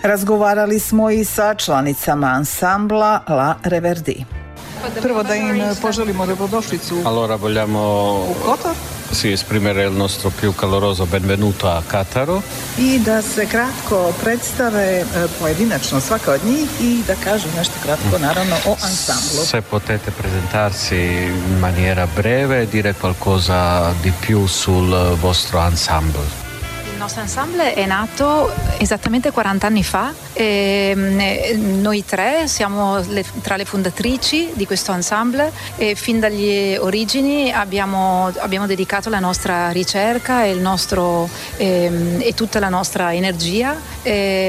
Razgovarali smo i sa članicama ansambla La Reverdi. Prvo da im poželimo dobrodošlicu Allora vogliamo u Kotor sì, esprimere il nostro più caloroso benvenuto a Kataro. i da se kratko predstave pojedinačno svaka od njih i da kažu nešto kratko naravno o ansamblu. Se potete presentarsi in maniera breve e dire qualcosa di più sul vostro ensemble. Il nostro ensemble è nato esattamente 40 anni fa e noi tre siamo tra le fondatrici di questo ensemble e fin dagli origini abbiamo dedicato la nostra ricerca e tutta la nostra energia